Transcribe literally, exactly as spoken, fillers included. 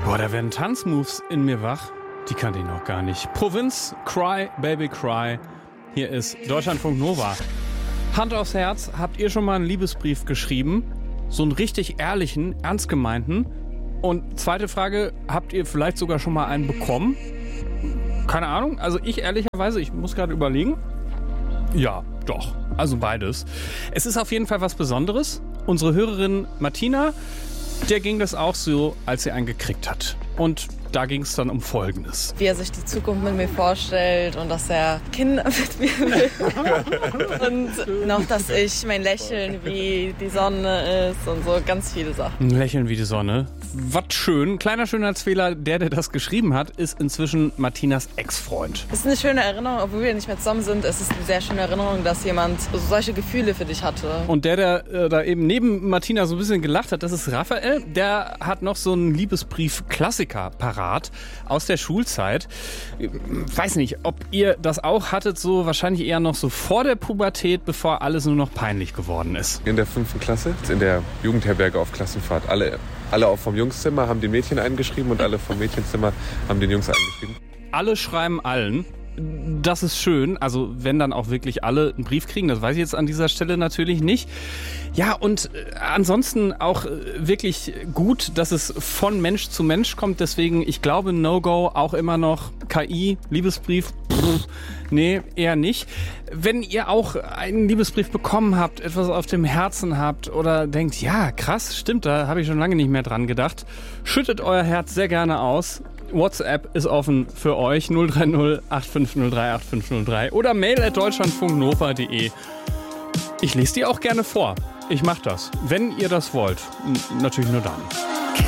Boah, da werden Tanzmoves in mir wach. Die kannte ich noch gar nicht. Provinz, Cry, Baby Cry. Hier ist Deutschlandfunk Nova. Hand aufs Herz, habt ihr schon mal einen Liebesbrief geschrieben? So einen richtig ehrlichen, ernst gemeinten? Und zweite Frage, habt ihr vielleicht sogar schon mal einen bekommen? Keine Ahnung, also ich ehrlicherweise, ich muss gerade überlegen. Ja, doch, also beides. Es ist auf jeden Fall was Besonderes. Unsere Hörerin Martina, der ging das auch so, als sie einen gekriegt hat. Und da ging es dann um Folgendes. Wie er sich die Zukunft mit mir vorstellt und dass er Kinder mit mir will. Und noch, dass ich mein Lächeln wie die Sonne ist und so ganz viele Sachen. Ein Lächeln wie die Sonne. Was schön. Kleiner Schönheitsfehler, der, der das geschrieben hat, ist inzwischen Martinas Ex-Freund. Es ist eine schöne Erinnerung, obwohl wir nicht mehr zusammen sind. Es ist eine sehr schöne Erinnerung, dass jemand solche Gefühle für dich hatte. Und der, der äh, da eben neben Martina so ein bisschen gelacht hat, das ist Raphael. Der hat noch so einen Liebesbrief-Klassiker parat aus der Schulzeit. Weiß nicht, ob ihr das auch hattet, so wahrscheinlich eher noch so vor der Pubertät, bevor alles nur noch peinlich geworden ist. In der fünften Klasse, in der Jugendherberge auf Klassenfahrt. Alle, alle auch vom Jungszimmer haben den Mädchen eingeschrieben und alle vom Mädchenzimmer haben den Jungs eingeschrieben. Alle schreiben allen. Das ist schön, also wenn dann auch wirklich alle einen Brief kriegen, das weiß ich jetzt an dieser Stelle natürlich nicht. Ja, und äh, ansonsten auch äh, wirklich gut, dass es von Mensch zu Mensch kommt, deswegen, ich glaube, No-Go auch immer noch K I, Liebesbrief, pff, nee, eher nicht. Wenn ihr auch einen Liebesbrief bekommen habt, etwas auf dem Herzen habt oder denkt, ja, krass, stimmt, da habe ich schon lange nicht mehr dran gedacht, schüttet euer Herz sehr gerne aus. WhatsApp ist offen für euch, null drei null acht fünf null drei acht fünf null drei oder mail at deutschlandfunknova punkt de. Ich lese die auch gerne vor. Ich mache das, wenn ihr das wollt. N- natürlich nur dann.